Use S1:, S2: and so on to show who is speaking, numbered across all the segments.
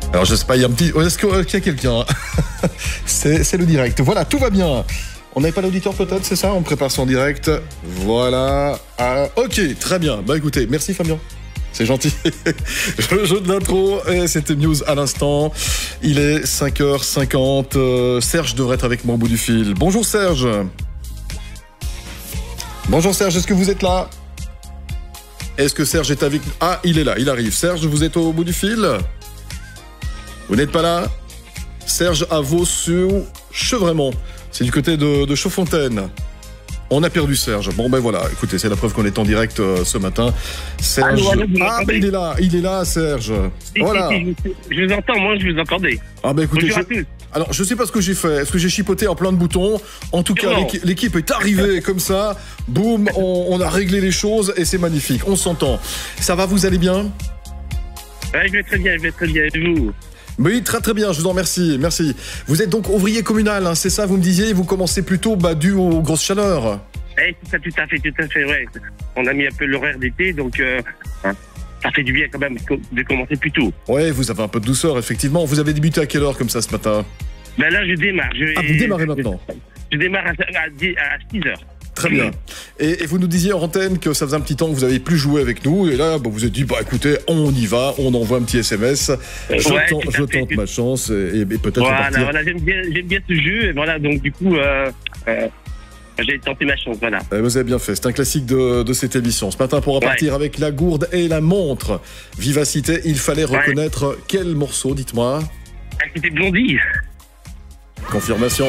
S1: Alors je sais pas, il y a un petit... Est-ce qu'il y a quelqu'un? C'est le direct. Voilà, tout va bien. On n'avait pas l'auditeur peut-être, c'est ça? On prépare son direct. Voilà. Ah, ok, très bien. Bah écoutez, merci Fabien. C'est gentil. Le jeu de l'intro, et c'était news à l'instant. Il est 5h50. Serge devrait être avec moi au bout du fil. Bonjour Serge. Bonjour Serge, est-ce que vous êtes là? Est-ce que Serge est avec... Ah, il est là, il arrive. Serge, vous êtes au bout du fil? Vous n'êtes pas là? Serge à Vaux-sur-Chevremont. C'est du côté de Chaudfontaine. On a perdu Serge. Bon ben voilà, écoutez, c'est la preuve qu'on est en direct ce matin. Serge... Ah ben il est là Serge. Voilà.
S2: Je vous entends, moi je vous entendais.
S1: Ah ben écoutez,
S2: bonjour à tous.
S1: Alors je sais pas ce que j'ai fait. Est-ce que j'ai chipoté en plein de boutons? En tout cas, l'équipe est arrivée comme ça. Boum, on a réglé les choses et c'est magnifique. On s'entend. Ça va, vous allez bien?
S2: Ouais, je vais très bien, et vous?
S1: Oui, très très bien, je vous en remercie, merci. Vous êtes donc ouvrier communal, hein, c'est ça, vous me disiez, vous commencez plutôt dû aux grosses chaleurs.
S2: Eh, tout à fait, ouais. On a mis un peu l'horaire d'été, donc ça fait du bien quand même de commencer plus tôt. Ouais,
S1: vous avez un peu de douceur, effectivement. Vous avez débuté à quelle heure comme ça ce matin?
S2: Ben là, je démarre.
S1: Vous démarrez maintenant?
S2: Je démarre à 6h.
S1: Très bien. Et vous nous disiez en antenne que ça faisait un petit temps que vous n'avez plus joué avec nous. Et là, vous êtes dit, écoutez, on y va, on envoie un petit SMS. Je tente ma chance et peut-être repartir.
S2: Voilà, j'aime bien ce jeu. Et voilà, donc du coup, j'ai tenté ma chance, voilà.
S1: Vous avez bien fait. C'est un classique de cette émission. Ce matin, pour repartir avec la gourde et la montre. Vivacité, il fallait reconnaître quel morceau, dites-moi?
S2: C'était Blondie.
S1: Confirmation.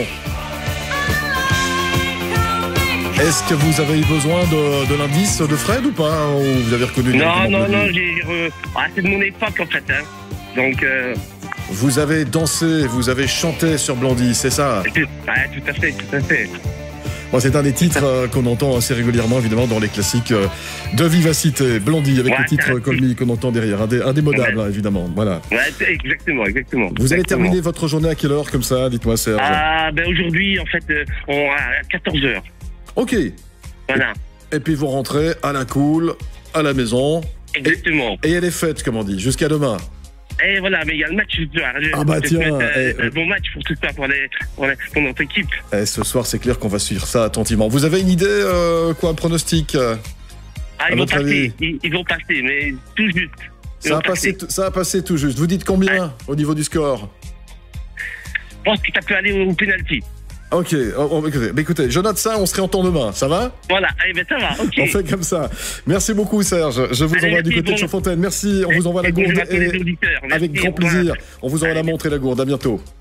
S1: Est-ce que vous avez eu besoin de l'indice de Fred ou pas? Ou vous avez reconnu?
S2: Non, c'est de mon époque en fait. Hein. Donc.
S1: Vous avez dansé, vous avez chanté sur Blondie, c'est ça?
S2: Ouais, tout à fait.
S1: Bon, c'est un des titres qu'on entend assez régulièrement, évidemment, dans les classiques de Vivacité. Blondie, avec le titre Call Me qu'on entend derrière. Indémodable, hein, évidemment. Voilà.
S2: Ouais, exactement.
S1: Vous allez terminer votre journée à quelle heure, comme ça? Dites-moi, Serge.
S2: Aujourd'hui, en fait, à 14h.
S1: Ok.
S2: Voilà.
S1: Et puis vous rentrez à la cool, à la maison.
S2: Exactement.
S1: Et elle est faite, comme on dit, jusqu'à demain.
S2: Et voilà, mais il y a le match ce soir.
S1: Tiens.
S2: Un bon match pour ce soir, pour notre équipe.
S1: Ce soir, c'est clair qu'on va suivre ça attentivement. Vous avez une idée, un pronostic?
S2: Ils vont passer, mais tout juste.
S1: Ça a passé tout juste. Vous dites combien au niveau du score?
S2: Je pense que ça peut aller au penalty.
S1: Ok, écoutez, je note ça, on se réentend demain, ça va?
S2: Voilà, ça va, ok.
S1: On fait comme ça. Merci beaucoup Serge, je vous envoie du côté de Chaudfontaine. Merci, on vous envoie la gourde avec grand plaisir. On vous envoie la montre et la gourde, à bientôt.